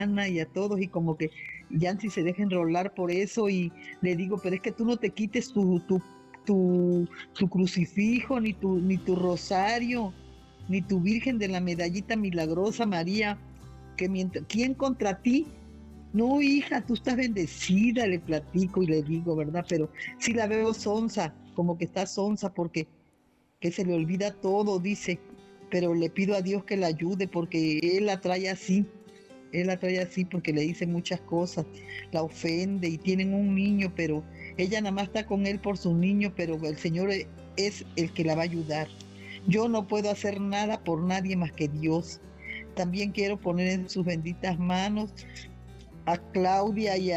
y a todos, y como que Yancy se deja enrolar por eso, y le digo, pero es que tú no te quites tu crucifijo, ni tu rosario, ni tu Virgen de la Medallita Milagrosa María, que mientras, ¿quién contra ti? No, hija, tú estás bendecida, le platico y le digo, ¿verdad? Pero sí la veo sonsa, como que está sonsa porque que se le olvida todo, dice, pero le pido a Dios que la ayude porque él la trae así porque le dice muchas cosas, la ofende y tienen un niño, pero ella nada más está con él por su niño, pero el Señor es el que la va a ayudar. Yo no puedo hacer nada por nadie más que Dios. También quiero poner en sus benditas manos a Claudia y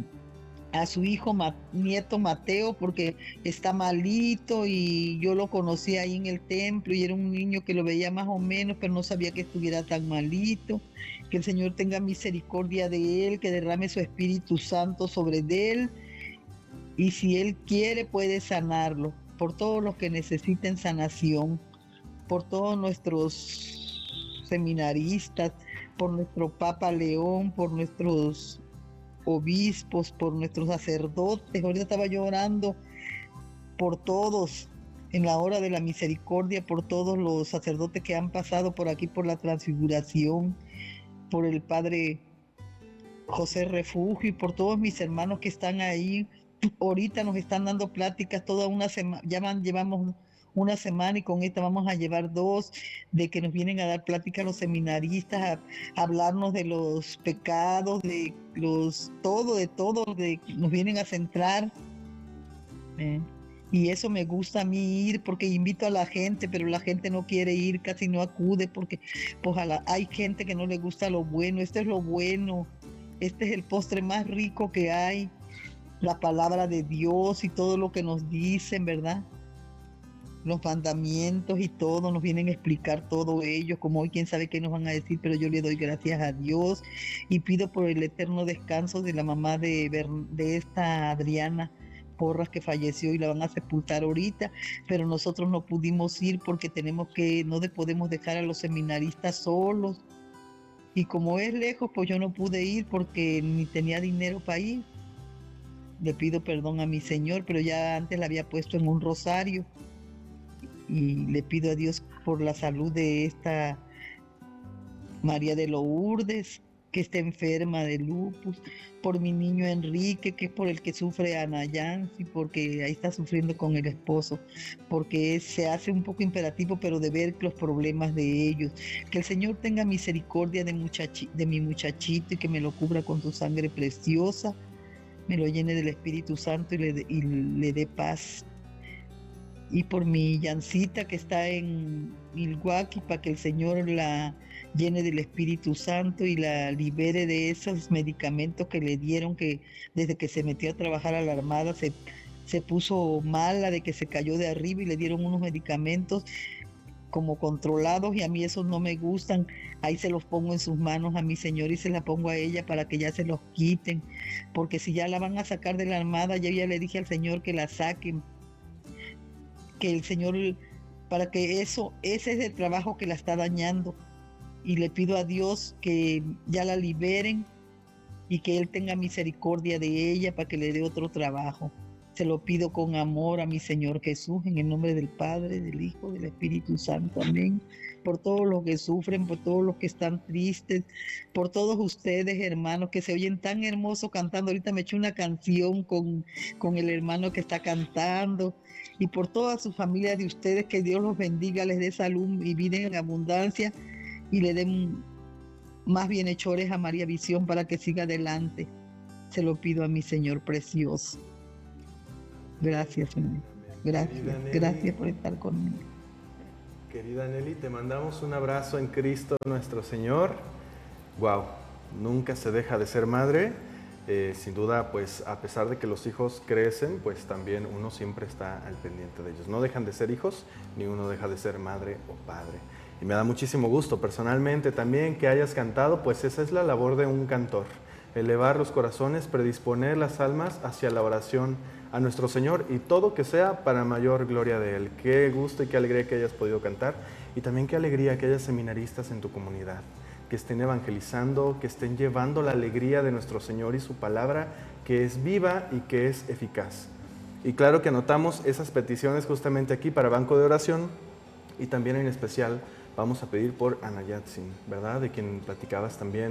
a su hijo nieto Mateo porque está malito y yo lo conocí ahí en el templo y era un niño que lo veía más o menos, pero no sabía que estuviera tan malito. Que el Señor tenga misericordia de él, que derrame su Espíritu Santo sobre él y si él quiere puede sanarlo. Por todos los que necesiten sanación, por todos nuestros seminaristas, por nuestro Papa León, por nuestros obispos, por nuestros sacerdotes. Ahorita estaba yo orando por todos en la hora de la misericordia, por todos los sacerdotes que han pasado por aquí por la transfiguración, por el Padre José Refugio y por todos mis hermanos que están ahí. Ahorita nos están dando pláticas toda una semana, llevamos una semana y con esta vamos a llevar dos, de que nos vienen a dar pláticas los seminaristas, a hablarnos de los pecados, de todo, nos vienen a centrar. eh, Y eso me gusta a mí ir porque invito a la gente, pero la gente no quiere ir, casi no acude porque pues, hay gente que no le gusta lo bueno. Esto es lo bueno, este es el postre más rico que hay, la palabra de Dios y todo lo que nos dicen, ¿verdad? Los mandamientos y todo, nos vienen a explicar todo ellos, como hoy quién sabe qué nos van a decir, pero yo le doy gracias a Dios y pido por el eterno descanso de la mamá de esta Adriana Porras que falleció y la van a sepultar ahorita, pero nosotros no pudimos ir porque no podemos dejar a los seminaristas solos y como es lejos, pues yo no pude ir porque ni tenía dinero para ir. Le pido perdón a mi Señor, pero ya antes la había puesto en un rosario y le pido a Dios por la salud de esta María de Lourdes, que está enferma de lupus, por mi niño Enrique, que es por el que sufre Ana Yancy, porque ahí está sufriendo con el esposo, porque se hace un poco imperativo, pero de ver los problemas de ellos. Que el Señor tenga misericordia de mi muchachito y que me lo cubra con su sangre preciosa, me lo llene del Espíritu Santo y le dé paz. Y por mi Yancita que está en Milwaukee, para que el Señor la llene del Espíritu Santo y la libere de esos medicamentos que le dieron, que desde que se metió a trabajar a la Armada se puso mala, de que se cayó de arriba y le dieron unos medicamentos como controlados y a mí esos no me gustan. Ahí se los pongo en sus manos a mi Señor y se la pongo a ella para que ya se los quiten, porque si ya la van a sacar de la Armada, yo ya le dije al Señor que la saquen, que el Señor, para que ese es el trabajo que la está dañando. Y le pido a Dios que ya la liberen y que Él tenga misericordia de ella para que le dé otro trabajo. Se lo pido con amor a mi Señor Jesús, en el nombre del Padre, del Hijo, del Espíritu Santo. Amén. Por todos los que sufren, por todos los que están tristes, por todos ustedes, hermanos, que se oyen tan hermosos cantando. Ahorita me eché una canción con el hermano que está cantando. Y por toda su familia de ustedes, que Dios los bendiga, les dé salud y vida en abundancia y le den más bienhechores a María Visión para que siga adelante. Se lo pido a mi Señor precioso. Gracias, Señor. Gracias por estar conmigo. Querida Nelly, te mandamos un abrazo en Cristo nuestro Señor. Wow, nunca se deja de ser madre. Sin duda, pues a pesar de que los hijos crecen, pues también uno siempre está al pendiente de ellos. No dejan de ser hijos, ni uno deja de ser madre o padre. Y me da muchísimo gusto personalmente también que hayas cantado, pues esa es la labor de un cantor. Elevar los corazones, predisponer las almas hacia la oración a nuestro Señor y todo que sea para mayor gloria de Él. Qué gusto y qué alegría que hayas podido cantar y también qué alegría que haya seminaristas en tu comunidad, que estén evangelizando, que estén llevando la alegría de nuestro Señor y su palabra, que es viva y que es eficaz. Y claro que anotamos esas peticiones justamente aquí para Banco de Oración, y también en especial vamos a pedir por Ana Yatsin, ¿verdad? De quien platicabas también.